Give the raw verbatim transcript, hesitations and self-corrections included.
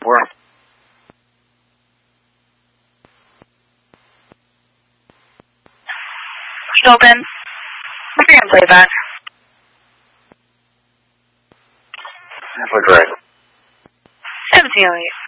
Where? Open. We're going to play back. Halfway drive. seventeen oh eight.